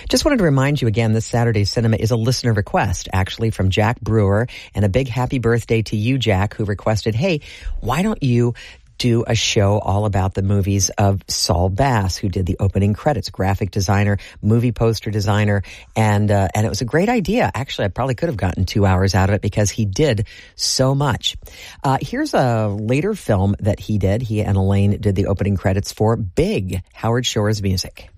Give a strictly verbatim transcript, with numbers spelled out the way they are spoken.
Just wanted to remind you again, this Saturday's cinema is a listener request, actually, from Jack Brewer. And a big happy birthday to you, Jack, who requested, hey, why don't you do a show all about the movies of Saul Bass, who did the opening credits, graphic designer, movie poster designer, and uh, and it was a great idea. Actually, I probably could have gotten two hours out of it because he did so much. Uh, here's a later film that he did. He and Elaine did the opening credits for Big, Howard Shore's music.